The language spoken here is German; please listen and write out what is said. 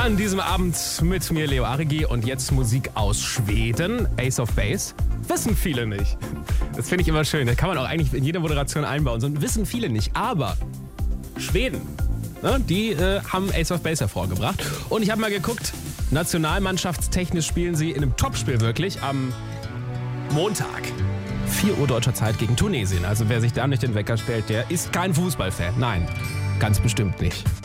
An diesem Abend mit mir Leo Arigi und jetzt Musik aus Schweden, Ace of Base. Wissen viele nicht. Das finde ich immer schön. Das kann man auch eigentlich in jeder Moderation einbauen. So wissen viele nicht. Aber Schweden, ne, die haben Ace of Base hervorgebracht. Und ich habe mal geguckt, nationalmannschaftstechnisch spielen sie in einem Topspiel wirklich am Montag. 4 Uhr deutscher Zeit gegen Tunesien. Also wer sich da nicht den Wecker stellt, der ist kein Fußballfan. Nein, ganz bestimmt nicht.